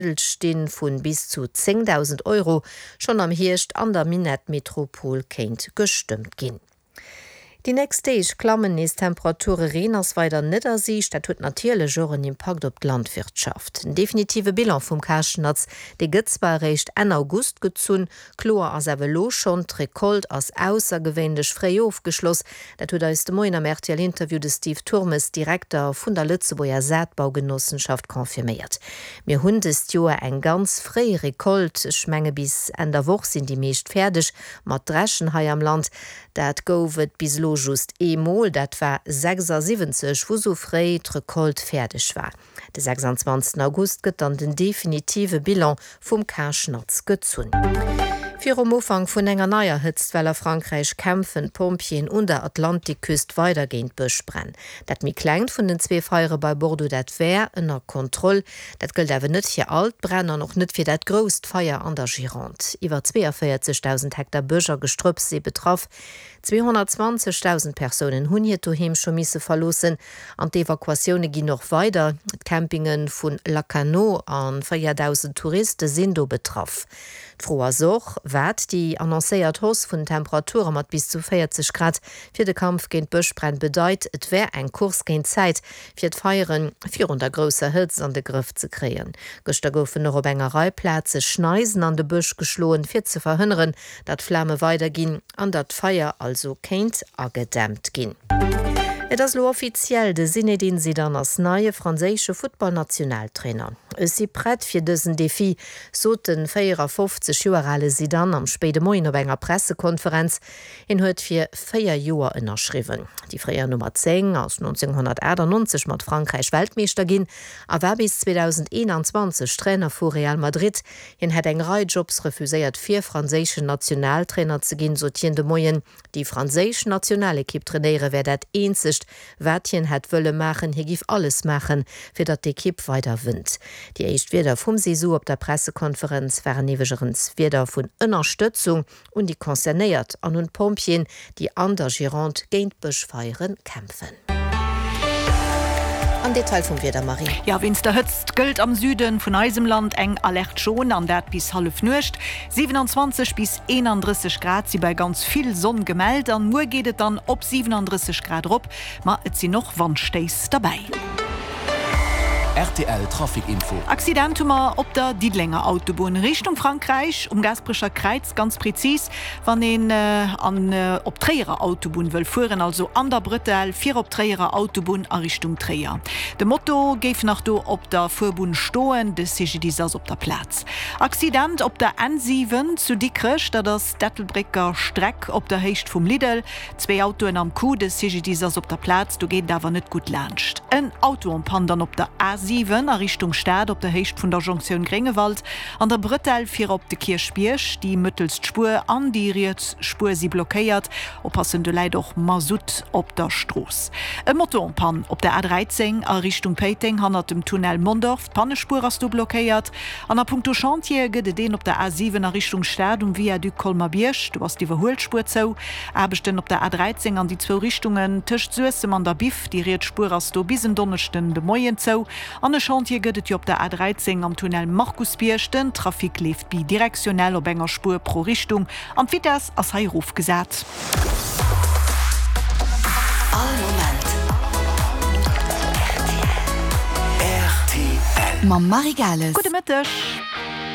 Stehen von bis zu 10.000 € schon am Hircht an der Minetmetropol kennt gestimmt gin. Die nächste Klammen ist Temperature Reners weiter Niedersicht, dat tut natürlich Joren Impact op Landwirtschaft. Ein definitive Bilan vom Kaschnatz, de Gëtzbar recht en August gezun, Chlor as Avelo schon Rekolt als außergewöhnlich frei aufgeschloss. Dat tut aus dem Moin am RTL-Interview des Steve Turmes, Direktor von der Lützeburger Saatbaugenossenschaft, konfirmiert. Mir hun ist Joa ein ganz frei Rekolt, Schmenge bis an der Woche sind die meist fertig, mat Dreschen hai am Land, dat goufet bis lo just emol, dat war 76, wo so frei Rekolt fertig war. Den 26. August gëtt dann den definitive Bilan vom Kaschnatz gezun. Für am Anfang von enger neuer Hitzwelle Frankreich kämpfen Pompien und der Atlantikküst weitergehend Buschbrenn. Dat mi klein von den 2 Feuer bei Bordeaux dat wär ënner Kontroll. Dat gilt aber nicht für Altbrenner, noch nicht für dat größt Feuer an der Gironde. Über 42.000 Hektar Büscher gestrüpp sie betroff. 220.000 Personen hun hier daheim schon misse verlosen. An die Evakuationen gehen noch weiter. Campingen von Lacanau an 4.000 Touristen sind do betroffen. Froher Soch wat die annoncéiert Hoss vun Temperaturen mat bis zu 40 Grad fir de Kampf géint Bëschbrenn bedeit, et wär ein Kurs géint Zeit fir d'Feieren fir unter grosser Hitz an de Griff ze kreen. Gëster goufen noch op enger Reiplätze Schneisen an de Bësch geschloen fir ze verhënneren, dat Flamme weitergin an dat Feier also kéint agedämmt gin. Et as lo offiziell de Zinedine Zidane als neue franzésche Footballnationaltrainer. Es si prêt fir dëssen Defi, so den 54-jährige Zidane am späte Moin op enger Pressekonferenz en huet fir 4 Joer ënnerschriwen. Die Freier Nummer 10 aus 1991 mat Frankreich Weltmeister ginn, awer bis 2021 Trainer vu Real Madrid, en het eng Reijobs refuséiert 4 franzésche Nationaltrainer ze ginn, sotien de Moien. Die franzésche Nationalekipp trainiere wär dat eenzecht, watjen het wëlle machen, hi gif alles machen, fir dat d'Ekipp weiter wënnt. Die Eichtweder vum Sisu op der Pressekonferenz waren iwwerens Weder vun Unterstützung und die konzernéiert an hun Pompien, die an der Gironde géint Bëschfeieren kämpfen. An Detail vum Weder Marie. Ja, wenn's der Hëtzt gilt am Süden vun Eisemland eng alert schon an dat bis half nucht. 27 bis 31 Grad sie bei ganz viel Sonn gemeldet, an nur gehtt dann op 37 Grad op, ma et sie noch Wandsteis dabei. RTL Trafikinfo. Accidentummer op der Diedlinger Autobahn Richtung Frankreich, Gasbrischer Kreuz ganz präzis, wann op Träger Autobahn will fuhren, also an der Brüttel 4 op Träger Autobahn a Richtung Träger. De Motto geif nach do op der Furbun stoen, de CGDs op der Platz. Accident op der N7 zu Dickrich, da das Dettelbricker Streck op der Hecht vom Lidl, 2 Autoen am Kuh, de CGDs op der Platz, du geht dawer net gut lerncht. Ein Auto am Pandern op der A7 a Richtung Stad op der Hecht vun der Jonction Grengewald, an der Brüttel 4 op de Kirchbiersch, die mittelst Spur an die Spur sie blockiert, oppassen de Leiit doch Masut op der Stroß. E Motorpan op der A13 a Richtung Peiting han dem Tunnel Mondorf, Pannespur as du blockiert, an der Punkto Chantier gëtt den op der A7 a Richtung Stad via du Kolmarbiersch, du hast die Verholspur zou, abechten op der A13 an die 2 Richtungen Tischcht Suessem an der Bif, die Rietspur as du bis Donnerchten de Moien zou. An der Chantier gëtt op der A13 am Tunnel Markusbierchten, Trafik leeft bidirektionell op enger Spur pro Richtung, am Vitas as Heiruf gesat. RTL. Ma Marigales. Gute Mittag.